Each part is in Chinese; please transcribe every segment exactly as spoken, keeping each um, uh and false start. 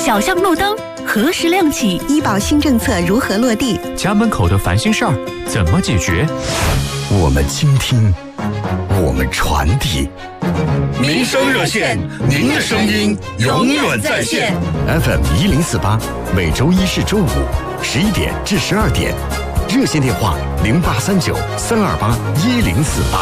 小巷路灯何时亮起？ 医保新政策如何落地？ 家门口的烦心事儿怎么解决？ 我们倾听，我们传递。 民生热线，您的声音永远在线。 F M 一零四八，每周一至周五十一点至十二点，热线电话零八三九三二八一零四八。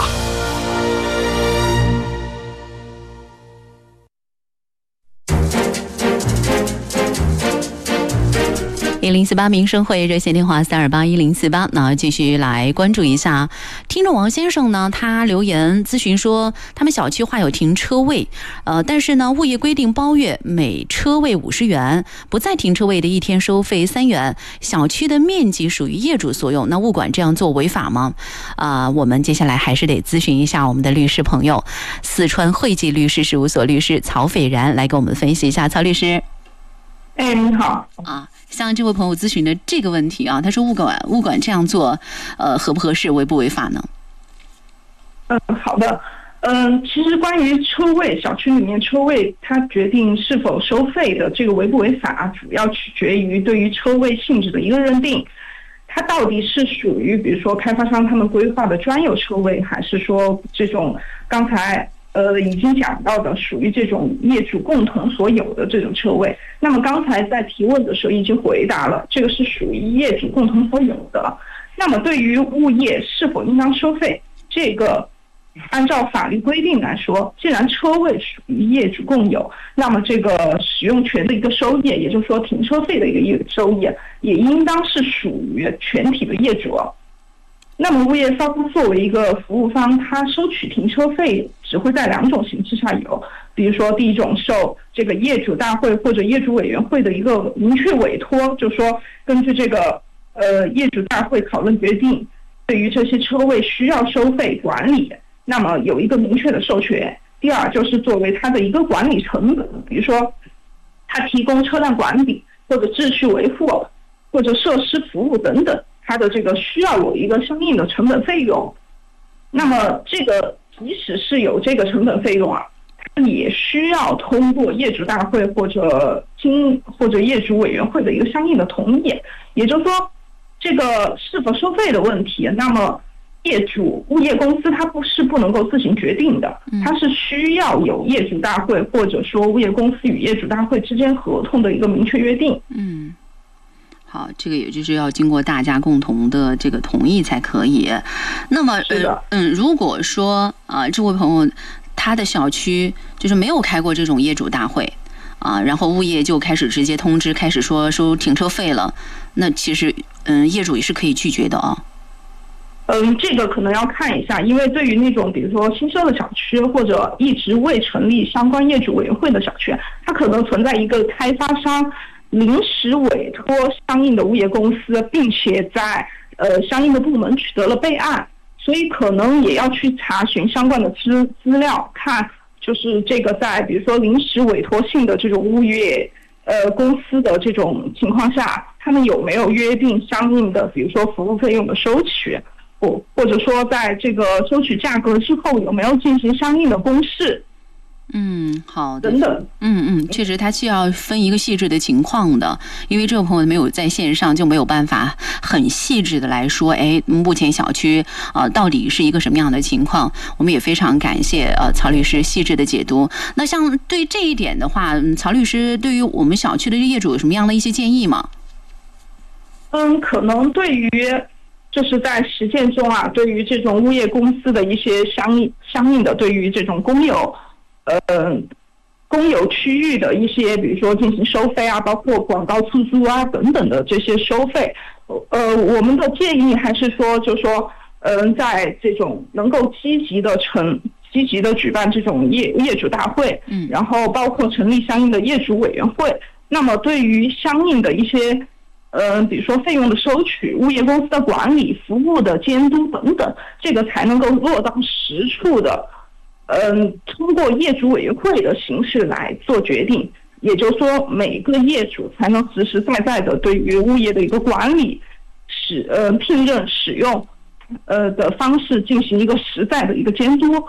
一零四八民生会热线电话三二八一零四八。那继续来关注一下，听众王先生呢，他留言咨询说，他们小区划有停车位，呃，但是呢，物业规定包月每车位五十元，不在停车位的一天收费三元。小区的面积属于业主所有，那物管这样做违法吗？啊、呃，我们接下来还是得咨询一下我们的律师朋友，四川汇济律师事务所律师曹斐然来给我们分析一下。曹律师， 哎，你好啊。像这位朋友咨询的这个问题啊，他说物管物管这样做，呃，合不合适，违不违法呢？ 嗯，好的，嗯，其实关于车位，小区里面车位它决定是否收费的这个违不违法，主要取决于对于车位性质的一个认定，它到底是属于比如说开发商他们规划的专有车位，还是说这种刚才呃，已经讲到的属于这种业主共同所有的这种车位。那么刚才在提问的时候已经回答了，这个是属于业主共同所有的。那么对于物业是否应当收费，这个按照法律规定来说，既然车位属于业主共有，那么这个使用权的一个收益，也就是说停车费的一个收益，也应当是属于全体的业主。那么物业方作为一个服务方，他收取停车费只会在两种形式下有，比如说第一种受这个业主大会或者业主委员会的一个明确委托，就说根据这个呃业主大会讨论决定，对于这些车位需要收费管理，那么有一个明确的授权。第二就是作为他的一个管理成本，比如说他提供车辆管理或者秩序维护或者设施服务等等，它的这个需要有一个相应的成本费用。那么这个即使是有这个成本费用啊，它也需要通过业主大会或者经或者业主委员会的一个相应的同意。也就是说，这个是否收费的问题，那么业主物业公司它不是不能够自行决定的，它是需要有业主大会或者说物业公司与业主大会之间合同的一个明确约定。 嗯。好，这个也就是要经过大家共同的这个同意才可以。那么，呃，嗯，如果说啊、呃，这位朋友他的小区就是没有开过这种业主大会啊，然后物业就开始直接通知，开始说收停车费了，那其实嗯，业主也是可以拒绝的啊。 嗯，这个可能要看一下，因为对于那种比如说新设的小区或者一直未成立相关业主委员会的小区，它可能存在一个开发商临时委托相应的物业公司，并且在呃相应的部门取得了备案，所以可能也要去查询相关的资资料，看就是这个在比如说临时委托性的这种物业呃公司的这种情况下，他们有没有约定相应的比如说服务费用的收取，或或者说在这个收取价格之后有没有进行相应的公示。 嗯，好的。 等等， 嗯嗯，确实，它需要分一个细致的情况的，因为这个朋友没有在线上，就没有办法很细致的来说，哎，目前小区啊、呃、到底是一个什么样的情况？我们也非常感谢呃曹律师细致的解读。那像对这一点的话，曹律师对于我们小区的业主有什么样的一些建议吗？ 嗯，可能对于就是在实践中啊，对于这种物业公司的一些相应相应的对于这种公有。呃，公有区域的一些，比如说进行收费啊，包括广告出租啊等等的这些收费，呃，我们的建议还是说，就是说，嗯、呃，在这种能够积极的成积极的举办这种业业主大会，嗯，然后包括成立相应的业主委员会，那么对于相应的一些，嗯、呃，比如说费用的收取、物业公司的管理、服务的监督等等，这个才能够落到实处的。嗯，通过业主委员会的形式来做决定，也就是说，每个业主才能实实在在的对于物业的一个管理、使呃聘任、使用呃的方式进行一个实在的一个监督。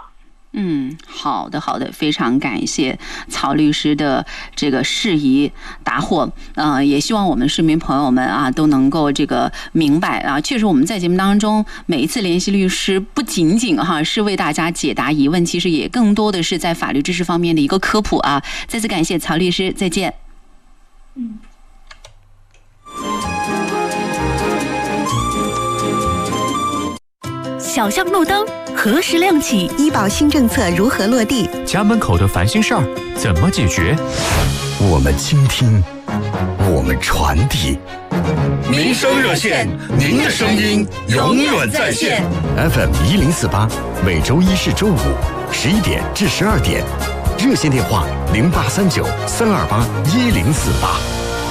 嗯，好的，好的，非常感谢曹律师的这个释疑答惑。呃，也希望我们市民朋友们啊都能够这个明白啊。确实，我们在节目当中每一次联系律师，不仅仅哈是为大家解答疑问，其实也更多的是在法律知识方面的一个科普啊。再次感谢曹律师，再见。 嗯。 小巷路灯何时亮起？医保新政策如何落地？ 家门口的烦心事儿怎么解决？ 我们倾听，我们传递。 民生热线，您的声音永远在线。 F M 一零四八，每周一至周五十一点至十二点，热线电话零八三九三二八一零四八。